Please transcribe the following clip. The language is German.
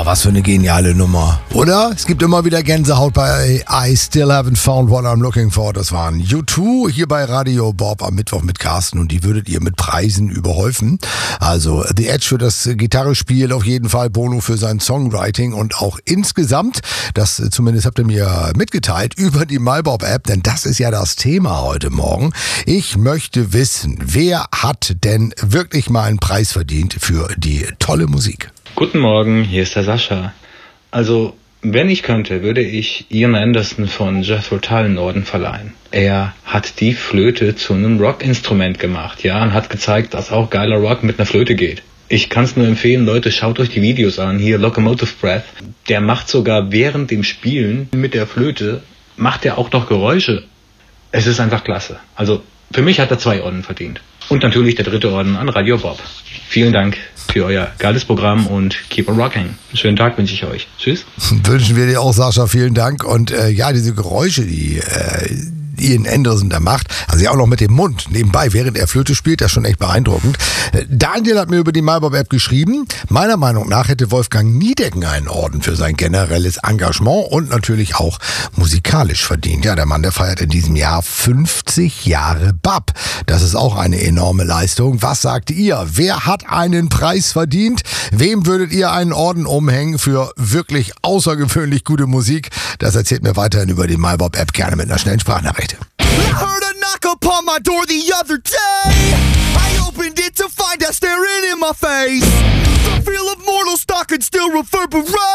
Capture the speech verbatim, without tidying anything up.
Oh, was für eine geniale Nummer, oder? Es gibt immer wieder Gänsehaut bei I Still Haven't Found What I'm Looking For. Das waren U zwei hier bei Radio Bob am Mittwoch mit Carsten und die würdet ihr mit Preisen überhäufen. Also The Edge für das Gitarrespiel auf jeden Fall, Bono für sein Songwriting und auch insgesamt, das zumindest habt ihr mir mitgeteilt, über die MyBob-App, denn das ist ja das Thema heute Morgen. Ich möchte wissen, wer hat denn wirklich mal einen Preis verdient für die tolle Musik? Guten Morgen, hier ist der Sascha. Also, wenn ich könnte, würde ich Ian Anderson von Jethro Tull einen Orden verleihen. Er hat die Flöte zu einem Rockinstrument gemacht, ja, und hat gezeigt, dass auch geiler Rock mit einer Flöte geht. Ich kann es nur empfehlen, Leute, schaut euch die Videos an, hier Locomotive Breath. Der macht sogar während dem Spielen mit der Flöte, macht er auch noch Geräusche. Es ist einfach klasse. Also, für mich hat er zwei Orden verdient. Und natürlich der dritte Orden an Radio Bob. Vielen Dank für euer geiles Programm und keep on rocking. Einen schönen Tag wünsche ich euch. Tschüss. Wünschen wir dir auch, Sascha, vielen Dank. Und äh, ja, diese Geräusche, die äh, Ian Anderson da macht, also ja auch noch mit dem Mund nebenbei, während er Flöte spielt, das ist schon echt beeindruckend. Äh, Daniel hat mir über die MyBob-App geschrieben, meiner Meinung nach hätte Wolfgang Niedecken einen Orden für sein generelles Engagement und natürlich auch musikalisch verdient. Ja, der Mann, der feiert in diesem Jahr fünfzig Jahre B A P. Das ist auch eine enorme Leistung. Was sagt ihr? Wer hat einen Preis verdient? Wem würdet ihr einen Orden umhängen für wirklich außergewöhnlich gute Musik? Das erzählt mir weiterhin über die MyBob-App, gerne mit einer schnellen Sprachnachricht. I heard a knock upon my door the other day. I opened it to find her staring in my face. The feel of mortal stock could still reverberate.